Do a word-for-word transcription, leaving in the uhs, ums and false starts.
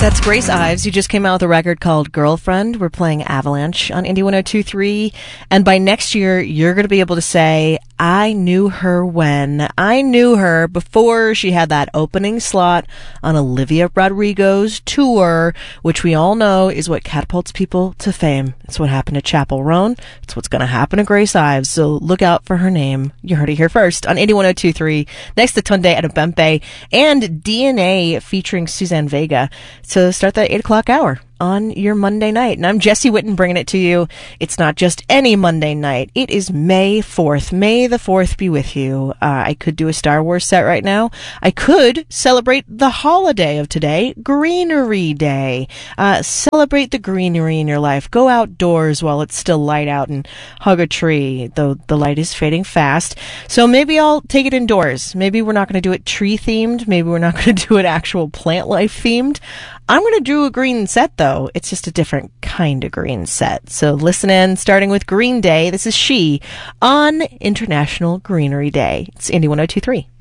That's Grace Ives, who just came out with a record called Girlfriend. We're playing Avalanche on Indie one oh two point three. And by next year, you're going to be able to say, I knew her when. I knew her before she had that opening slot on Olivia Rodrigo's tour, which we all know is what catapults people to fame. It's what happened to Chappell Roan. It's what's going to happen to Grace Ives. So look out for her name. You heard it here first on Indie one oh two point three. Next to Tunde Adebempe and D N A featuring Suzanne Vega. So start that eight o'clock hour on your Monday night. And I'm Jesse Witten bringing it to you. It's not just any Monday night. It is May fourth. May the fourth be with you. Uh, I could do a Star Wars set right now. I could celebrate the holiday of today, Greenery Day. Uh, celebrate the greenery in your life. Go outdoors while it's still light out and hug a tree, though the light is fading fast. So maybe I'll take it indoors. Maybe we're not going to do it tree themed. Maybe we're not going to do it actual plant life themed. I'm going to do a green set, though. It's just a different kind of green set. So listen in, starting with Green Day. This is She on International Greenery Day. It's Indie one oh two point three.